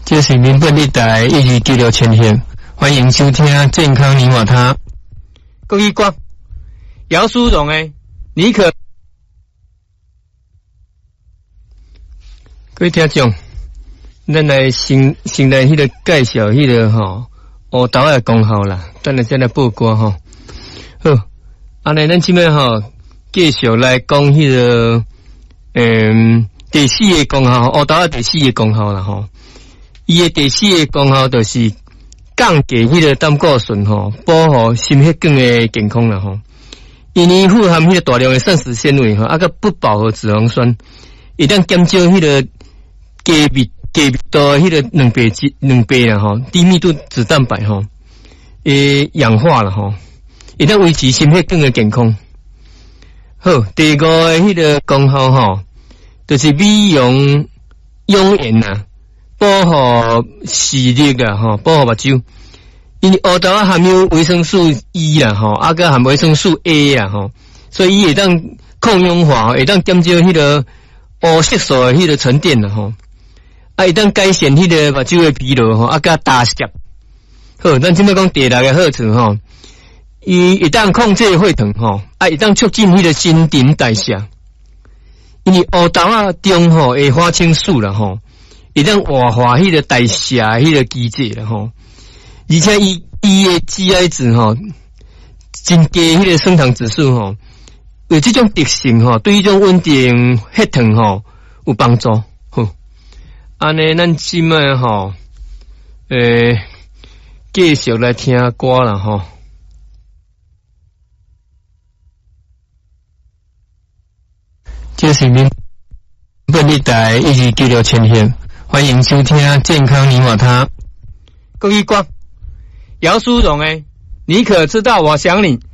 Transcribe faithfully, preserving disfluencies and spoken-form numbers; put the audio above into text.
这是民本日台一二九六千线，欢迎收听健康你我他。 各位观姚淑荣诶，你可各位听众，咱来先先来迄个介绍迄个吼乌豆仔功效啦，等下再来报告吼。好，安尼咱即摆吼继续来讲迄个嗯第四个功效，乌豆仔第四个功效啦吼。伊诶第四个功效就是降低迄个胆固醇吼，保护心血管诶健康啦吼。因为富含迄个大量诶膳食纤维吼，啊个不饱和脂肪酸，一旦减少迄个低密低密度迄个两倍脂两倍啦吼，低密度脂蛋白吼，诶氧化啦吼，一旦维持心血管诶健康。好，第五个迄个功效吼，就是美容养颜呐。保护视力啊，吼，保护目睭。因为乌豆仔含有维生素 E 啦，吼，啊个含维生素 A 啊，吼，所以伊会当抗氧化，会当减少迄个黑色素的迄个沉淀啦，吼，啊会当改善迄个目睭的疲劳，吼，啊个打涩。好，咱即摆讲第六个好处吼，伊会当控制血糖，吼，啊会当促进迄个新陈代谢。因为乌豆仔中吼会花青素啦，吼。会当活化迄个代谢迄个机制啦吼，而且伊伊的 G I 值吼，增加迄个升糖指数吼，有这种特性吼，对迄种稳定血糖吼有帮助。好，安尼咱即摆吼，诶，继续来听歌啦吼。这是民本日台一二九六千线。欢迎收听健康你我他。 各位观姚淑荣诶，你可知道我想你。